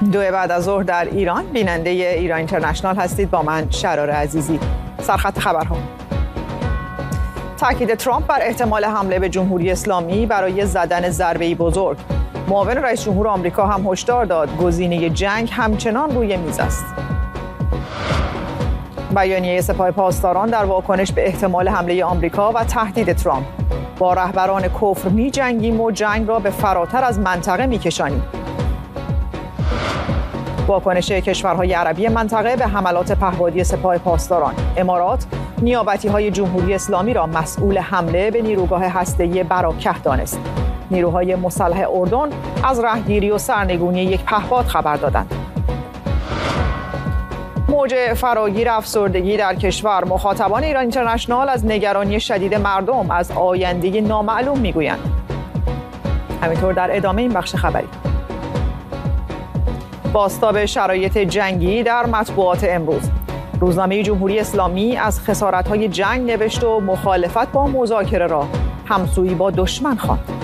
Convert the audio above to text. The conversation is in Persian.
2 بعد از ظهر در ایران، بیننده ایران اینترنشنال هستید با من شرار عزیزی. سرخط خبرها: تاکید ترامپ بر احتمال حمله به جمهوری اسلامی برای زدن ضربه‌ای بزرگ. معاون رئیس جمهور آمریکا هم هشدار داد گزینه جنگ همچنان روی میز است. بیانیه سپاه پاسداران در واکنش به احتمال حمله آمریکا و تهدید ترامپ: با رهبران کفر می‌جنگیم و جنگ را به فراتر از منطقه می‌کشانیم. واکنش کشورهای عربی منطقه به حملات پهپادی سپاه پاسداران: امارات نیابتی‌های جمهوری اسلامی را مسئول حمله به نیروگاه هسته‌ای براکه دانست. نیروهای مسلح اردن از رهگیری و سرنگونی یک پهپاد خبر دادند. موج فراگیر افسردگی در کشور: مخاطبان ایران اینترنشنال از نگرانی شدید مردم از آینده نامعلوم میگویند. همینطور در ادامه این بخش خبری: بازتاب شرایط جنگی در مطبوعات امروز. روزنامه جمهوری اسلامی از خسارت‌های جنگ نوشت و مخالفت با مذاکره را همسویی با دشمن خواند.